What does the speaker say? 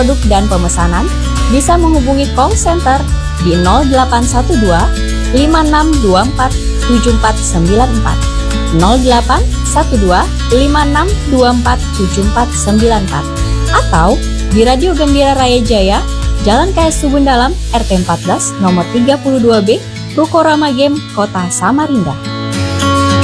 produk dan pemesanan, bisa menghubungi call center di 0812 5624 7494, 0812 5624 7494, atau di Radio Gembira Raya Jaya, Jalan KS Subun Dalam, RT 14, nomor 32B, Ruko Rama Game, Kota Samarinda.